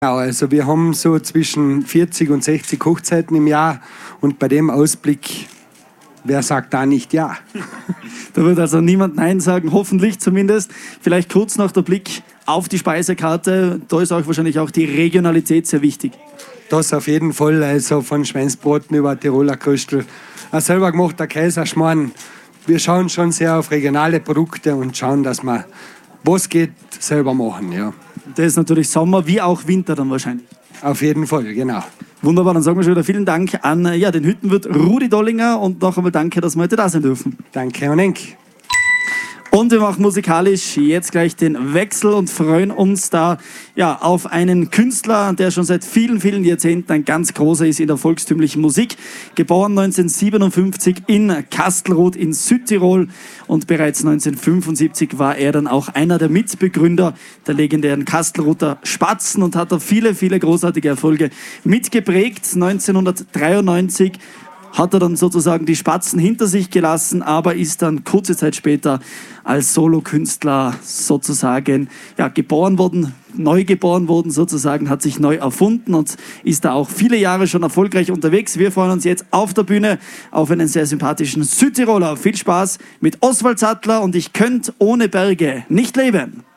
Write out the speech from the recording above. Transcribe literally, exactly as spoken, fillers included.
Ja, also wir haben so zwischen vierzig und sechzig Hochzeiten im Jahr und bei dem Ausblick, wer sagt da nicht ja? Da wird also niemand Nein sagen, hoffentlich zumindest. Vielleicht kurz noch der Blick auf die Speisekarte. Da ist auch wahrscheinlich auch die Regionalität sehr wichtig. Das auf jeden Fall, also von Schweinsbraten über Tiroler Kröstel, ein selber gemachter Kaiserschmarrn. Wir schauen schon sehr auf regionale Produkte und schauen, dass wir, was geht, selber machen. Ja. Das ist natürlich Sommer wie auch Winter dann wahrscheinlich. Auf jeden Fall, genau. Wunderbar, dann sagen wir schon wieder vielen Dank an ja, den Hüttenwirt Rudi Dollinger und noch einmal danke, dass wir heute da sein dürfen. Danke, Onenk. Und wir machen musikalisch jetzt gleich den Wechsel und freuen uns da ja, auf einen Künstler, der schon seit vielen, vielen Jahrzehnten ein ganz großer ist in der volkstümlichen Musik. Geboren neunzehnhundertsiebenundfünfzig in Kastelruth in Südtirol und bereits neunzehnhundertfünfundsiebzig war er dann auch einer der Mitbegründer der legendären Kastelruther Spatzen und hat da viele, viele großartige Erfolge mitgeprägt. neunzehnhundertdreiundneunzig hat er dann sozusagen die Spatzen hinter sich gelassen, aber ist dann kurze Zeit später als Solokünstler sozusagen ja, geboren worden, neu geboren worden sozusagen, hat sich neu erfunden und ist da auch viele Jahre schon erfolgreich unterwegs. Wir freuen uns jetzt auf der Bühne auf einen sehr sympathischen Südtiroler. Viel Spaß mit Oswald Sattler und ich könnte ohne Berge nicht leben.